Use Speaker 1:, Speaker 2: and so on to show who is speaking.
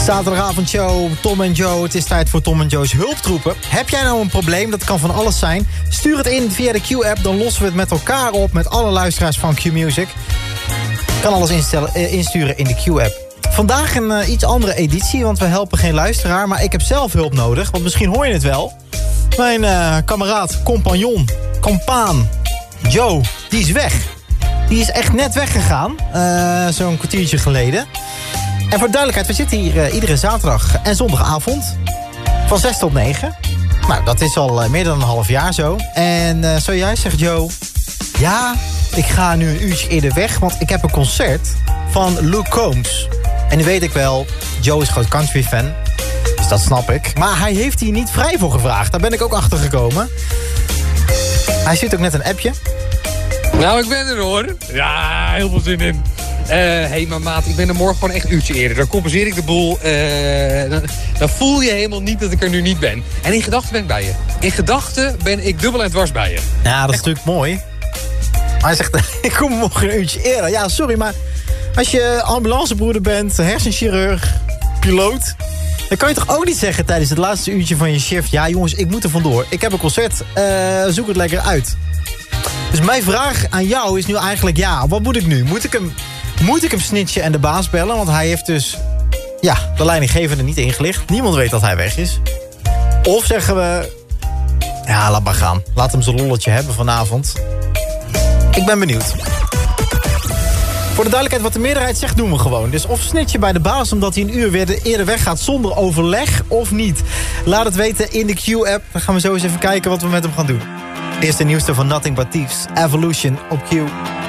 Speaker 1: Zaterdagavondshow, Tom en Joe. Het is tijd voor Tom en Joe's hulptroepen. Heb jij nou een probleem? Dat kan van alles zijn. Stuur het in via de Q-app, dan lossen we het met elkaar op... met alle luisteraars van Q-Music. Je kan alles insturen in de Q-app. Vandaag een iets andere editie, want we helpen geen luisteraar... maar ik heb zelf hulp nodig, want misschien hoor je het wel. Mijn kameraad, compagnon, compaan, Joe, die is weg. Die is echt net weggegaan, zo'n kwartiertje geleden... En voor duidelijkheid, we zitten hier iedere zaterdag en zondagavond. Van 6 tot 9. Nou, dat is al meer dan een half jaar zo. En zojuist zegt Joe... Ja, ik ga nu een uurtje eerder weg, want ik heb een concert van Luke Combs. En nu weet ik wel, Joe is groot country fan. Dus dat snap ik. Maar hij heeft hier niet vrij voor gevraagd. Daar ben ik ook achter gekomen. Hij stuurt ook net een appje.
Speaker 2: Nou, ik ben er hoor. Ja, heel veel zin in. Hey, maar maat, ik ben er morgen gewoon echt een uurtje eerder. Dan compenseer ik de boel. Dan voel je helemaal niet dat ik er nu niet ben. En in gedachten ben ik bij je. In gedachten ben ik dubbel en dwars bij je.
Speaker 1: Ja, dat is natuurlijk mooi. Maar hij zegt, ik kom morgen een uurtje eerder. Ja, sorry, maar als je ambulancebroeder bent, hersenchirurg, piloot... dan kan je toch ook niet zeggen tijdens het laatste uurtje van je shift... ja, jongens, ik moet er vandoor. Ik heb een concert. Zoek het lekker uit. Dus mijn vraag aan jou is nu eigenlijk... ja, wat moet ik nu? Moet ik hem snitchen en de baas bellen? Want hij heeft dus de leidinggevende niet ingelicht. Niemand weet dat hij weg is. Of zeggen we... ja, laat maar gaan. Laat hem zijn lolletje hebben vanavond. Ik ben benieuwd. Voor de duidelijkheid, wat de meerderheid zegt, doen we gewoon. Dus of snitch je bij de baas omdat hij een uur eerder weggaat... zonder overleg of niet. Laat het weten in de Q-app. Dan gaan we zo eens even kijken wat we met hem gaan doen. Eerst de nieuwste van Nothing But Thieves. Evolution op Q.